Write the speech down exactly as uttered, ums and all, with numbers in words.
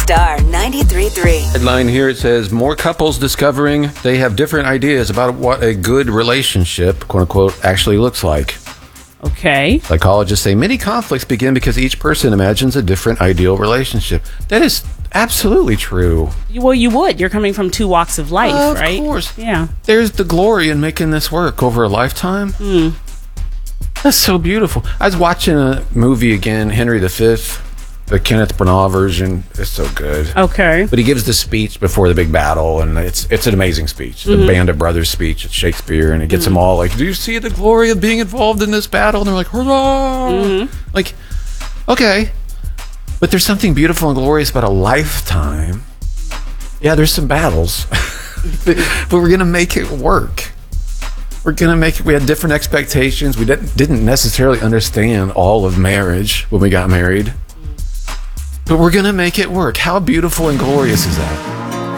Star ninety-three point three. Headline here, it says, more couples discovering they have different ideas about what a good relationship, quote unquote, actually looks like. Okay. Psychologists say many conflicts begin because each person imagines a different ideal relationship. That is absolutely true. Well, you would. You're coming from two walks of life, of right? Of course. Yeah. There's the glory in making this work over a lifetime. Mm. That's so beautiful. I was watching a movie again, Henry the Fifth, the Kenneth Branagh version. It's so good. Okay. But he gives the speech before the big battle, and it's it's an amazing speech. The Mm-hmm. Band of Brothers speech. It's Shakespeare, and it gets Mm-hmm. them all like, do you see the glory of being involved in this battle? And they're like, hurrah! Mm-hmm. Like, okay. But there's something beautiful and glorious about a lifetime. Yeah, there's some battles. But we're going to make it work. We're going to make it. We had different expectations. We didn't, didn't necessarily understand all of marriage when we got married. But we're going to make it work. How beautiful and glorious is that?